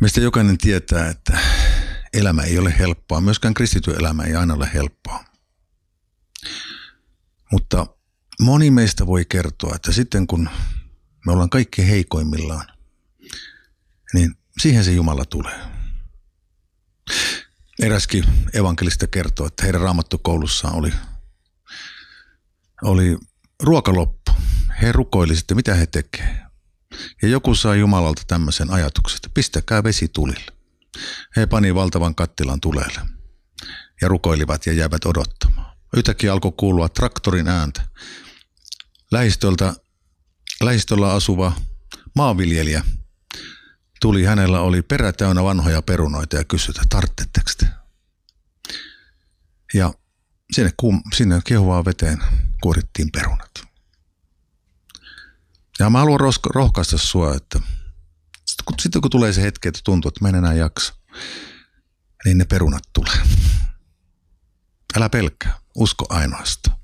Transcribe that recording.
Meistä jokainen tietää, että elämä ei ole helppoa. Myöskään kristityn elämä ei aina ole helppoa. Mutta moni meistä voi kertoa, että sitten kun me ollaan kaikki heikoimmillaan, niin siihen se Jumala tulee. Eräskin evankelista kertoo, että heidän raamattukoulussaan oli ruokaloppu. He rukoili sitten, mitä he tekevät. Ja joku sai Jumalalta tämmöisen ajatuksen, että pistäkää vesi tulille. He pani valtavan kattilan tulelle ja rukoilivat ja jäivät odottamaan. Yhtäkkiä alkoi kuulua traktorin ääntä. Lähistöllä asuva maanviljelijä tuli, hänellä oli perä täynnä vanhoja perunoita ja kysyi, että tarvitsetteko te? Ja sinne kiehuvaan veteen kuorittiin perunat. Ja mä haluan rohkaista sua, että sitten kun tulee se hetki, että tuntuu, että mä en enää jaksa, niin ne perunat tulee. Älä pelkää, usko ainoastaan.